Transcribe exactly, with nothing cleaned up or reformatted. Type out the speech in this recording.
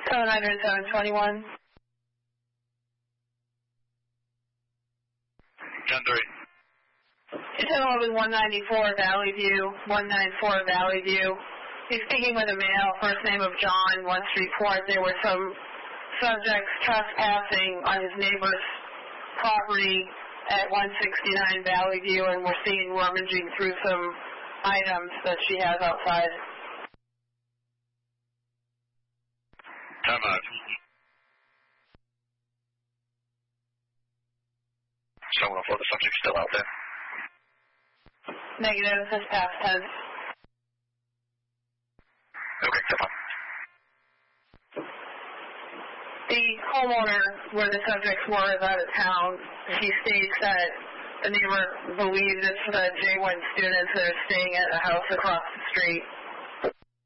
seven hundred, seven twenty-one. ten three. ten eleven, one ninety-four, Valley View, one ninety-four, Valley View. He's speaking with a male, first name of John, wants to report there were some subjects trespassing on his neighbor's property at one sixty-nine Valley View, and we're seeing rummaging through some items that she has outside. Time out. Someone for the subject's still out there. Negative, this is past tense. Okay, come on. The homeowner where the subjects were is out of town. He states that the neighbor believes it's the J one students that are staying at a house across the street.